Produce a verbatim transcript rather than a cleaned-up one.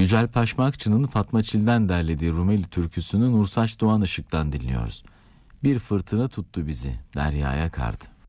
Yücel Paşmakçı'nın Fatma Çil'den derlediği Rumeli türküsünü Nursaç Doğan Işık'tan dinliyoruz. Bir fırtına tuttu bizi, deryaya kardı.